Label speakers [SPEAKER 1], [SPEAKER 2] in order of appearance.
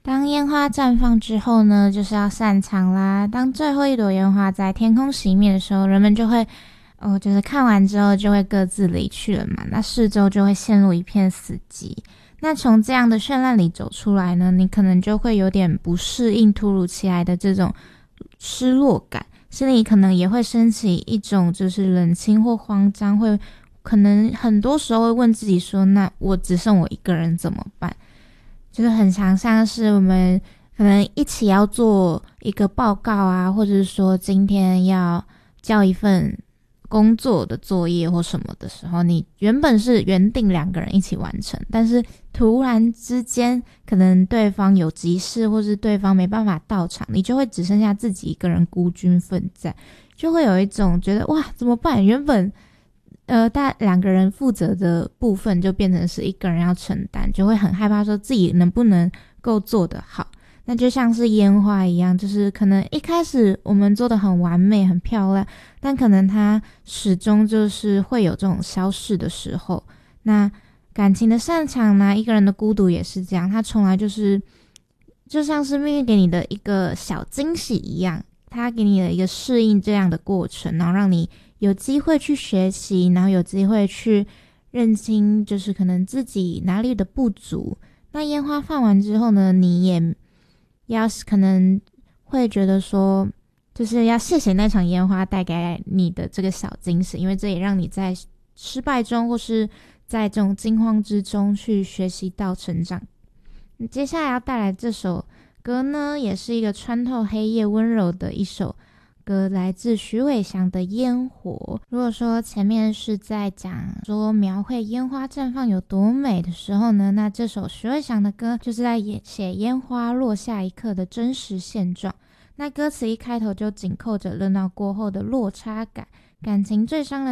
[SPEAKER 1] 当烟花绽放之后呢，就是要散场啦。当最后一朵烟花在天空熄灭的时候，人们就会就是看完之后就会各自离去了嘛，那四周就会陷入一片死寂。那从这样的绚烂里走出来呢，你可能就会有点不适应突如其来的这种失落感，心里可能也会升起一种就是冷清或慌张，会可能很多时候会问自己说，那我只剩我一个人怎么办？就是很常像是我们可能一起要做一个报告啊，或者是说今天要交一份工作的作业或什么的时候，你原本是原定2个人一起完成，但是突然之间可能对方有急事，或是对方没办法到场，你就会只剩下自己一个人孤军奋战，就会有一种觉得哇怎么办，原本大2个人负责的部分就变成是1个人要承担，就会很害怕说自己能不能够做得好。那就像是烟花一样，就是可能一开始我们做得很完美很漂亮，但可能它始终就是会有这种消逝的时候。那感情的擅长呢，一个人的孤独也是这样，它从来就是就像是命运给你的一个小惊喜一样，它给你的一个适应这样的过程，然后让你有机会去学习，然后有机会去认清就是可能自己哪里的不足。那烟花放完之后呢，你也要可能会觉得说，就是要谢谢那场烟花带给你的这个小惊喜，因为这也让你在失败中或是在这种惊慌之中去学习到成长。接下来要带来这首歌呢，也是一个穿透黑夜温柔的一首歌，来自许伟翔的《烟火》。如果说前面是在讲说描绘烟花绽放有多美的时候呢，那这首许伟翔的歌就是在写烟花落下一刻的真实现状。那歌词一开头就紧扣着热闹过后的落差感，感情最伤人